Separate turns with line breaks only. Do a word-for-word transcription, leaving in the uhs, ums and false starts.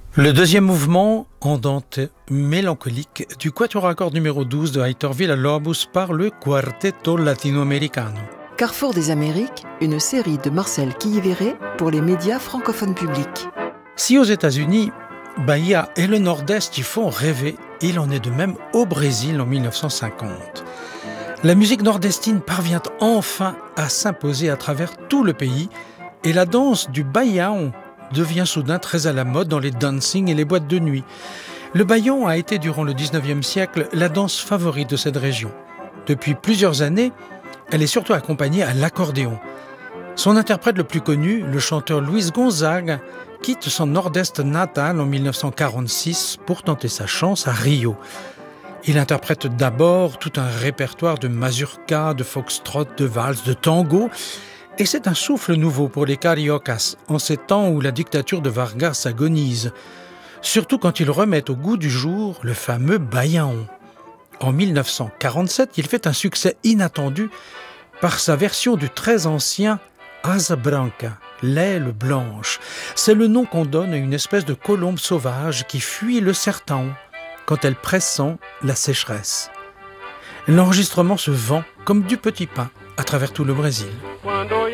Le deuxième mouvement, andante mélancolique, du quatuor à cordes numéro douze de Heitor Villa-Lobos par le Quartetto Latinoamericano.
Carrefour des Amériques, une série de Marcel Quillivéré pour les médias francophones publics.
Si aux États-Unis, Bahia et le Nord-Est y font rêver, il en est de même au Brésil en mille neuf cent cinquante. La musique nordestine parvient enfin à s'imposer à travers tout le pays et la danse du baião devient soudain très à la mode dans les dancing et les boîtes de nuit. Le baião a été durant le dix-neuvième siècle la danse favorite de cette région. Depuis plusieurs années, elle est surtout accompagnée à l'accordéon. Son interprète le plus connu, le chanteur Luis Gonzaga, quitte son nord-est natal en mille neuf cent quarante-six pour tenter sa chance à Rio. Il interprète d'abord tout un répertoire de mazurka, de foxtrot, de valses, de tango. Et c'est un souffle nouveau pour les cariocas en ces temps où la dictature de Vargas agonise. Surtout quand ils remettent au goût du jour le fameux baião. En mille neuf cent quarante-sept, il fait un succès inattendu par sa version du très ancien Asa Branca, l'aile blanche. C'est le nom qu'on donne à une espèce de colombe sauvage qui fuit le sertão quand elle pressent la sécheresse. L'enregistrement se vend comme du petit pain à travers tout le Brésil.